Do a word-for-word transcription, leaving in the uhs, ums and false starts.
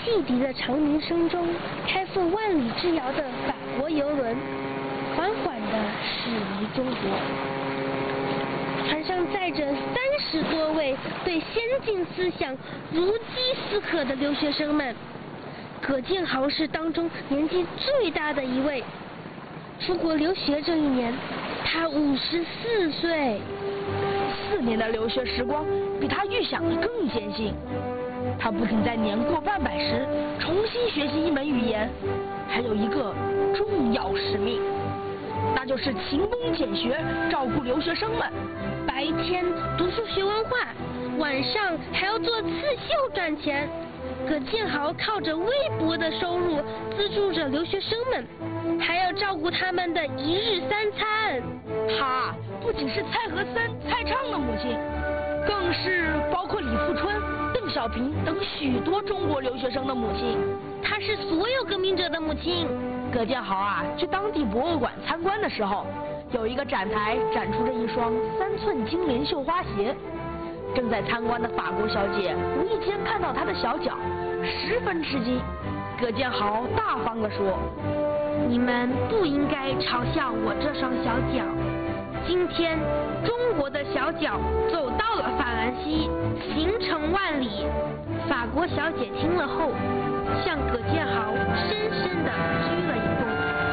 汽笛的长鸣声中，开赴万里之遥的法国游轮缓缓地驶离中国。船上载着三十多位对先进思想如饥似渴的留学生们，葛建豪是当中年纪最大的一位。出国留学这一年，他五十四岁。 四年的留学时光比他预想的更艰辛。他不仅在年过半百时重新学习一门语言，还有一个重要使命，那就是勤工俭学，照顾留学生们。 白天读书学文化，晚上还要做刺绣赚钱。葛建豪靠着微薄的收入资助着留学生们，还要照顾他们的一日三餐。 他不仅是蔡和森、蔡畅的母亲，更是包括李富春、邓小平等许多中国留学生的母亲。 她是所有革命者的母亲。 葛建豪啊，去当地博物馆参观的时候，有一个展台展出着一双三寸金莲绣花鞋。正在参观的法国小姐无意间看到他的小脚，十分吃惊。葛建豪大方地说：“ 你们不应该嘲笑我这双小脚。今天中国的小脚走到了法兰西，行程万里。”法国小姐听了后，向葛建豪深深地鞠了一躬。